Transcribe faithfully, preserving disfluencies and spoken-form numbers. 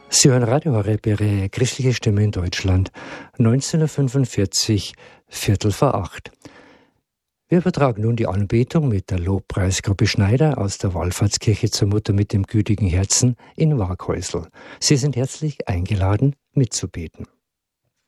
Sie hören Radio Horeb, Ihre christliche Stimme in Deutschland, neunzehnhundertfünfundvierzig, Viertel vor acht. Wir übertragen nun die Anbetung mit der Lobpreisgruppe Schneider aus der Wallfahrtskirche zur Mutter mit dem gütigen Herzen in Waaghäusl. Sie sind herzlich eingeladen, mitzubeten.